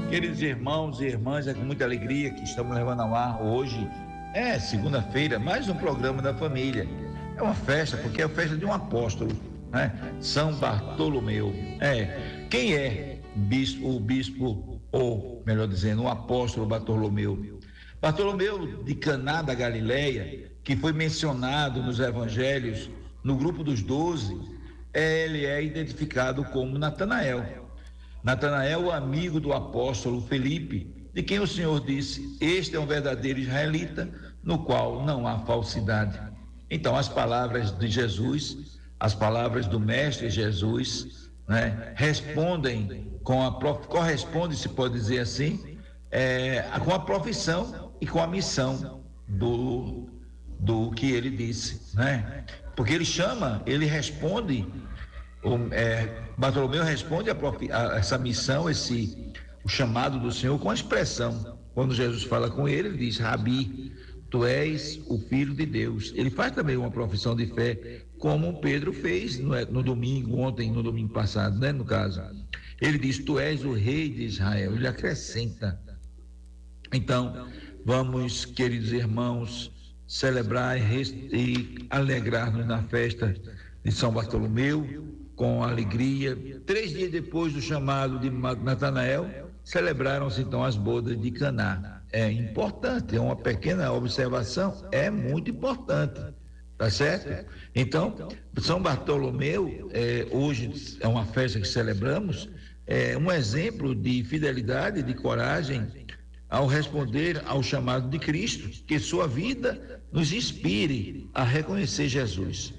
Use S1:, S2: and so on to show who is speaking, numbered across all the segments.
S1: Queridos irmãos e irmãs, é com muita alegria que estamos levando ao ar hoje, segunda-feira, mais um programa da família. É uma festa, porque é a festa de um apóstolo, né? São Bartolomeu. Quem é o bispo, ou melhor dizendo, o apóstolo Bartolomeu? Bartolomeu de Caná da Galileia, que foi mencionado nos evangelhos, no grupo dos 12, ele é identificado como Natanael. Natanael, o amigo do apóstolo Felipe, de quem o Senhor disse: este é um verdadeiro israelita, no qual não há falsidade. Então, as palavras de Jesus, as palavras do mestre Jesus, né, corresponde, se pode dizer assim, com a profissão e com a missão do que ele disse, né? Porque ele responde. Bartolomeu responde a essa missão, o chamado do Senhor, com a expressão. Quando Jesus fala com ele diz: Rabi, tu és o Filho de Deus. Ele faz também uma profissão de fé, como Pedro fez no domingo passado, né? No caso, ele diz: tu és o Rei de Israel. Ele acrescenta. Então, vamos, queridos irmãos, celebrar e alegrar-nos na festa de São Bartolomeu com alegria. 3 dias depois do chamado de Natanael, celebraram-se então as bodas de Caná. É importante, é uma pequena observação, é muito importante, tá certo? Então, São Bartolomeu, hoje é uma festa que celebramos, é um exemplo de fidelidade, de coragem ao responder ao chamado de Cristo, que sua vida nos inspire a reconhecer Jesus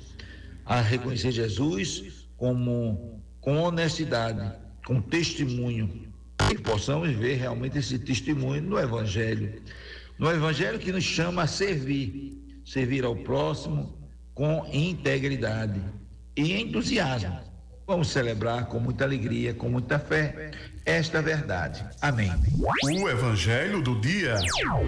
S1: com honestidade, com testemunho, e possamos ver realmente esse testemunho no Evangelho que nos chama a servir ao próximo com integridade e entusiasmo. Vamos celebrar com muita alegria, com muita fé, esta verdade. Amém.
S2: O Evangelho do dia.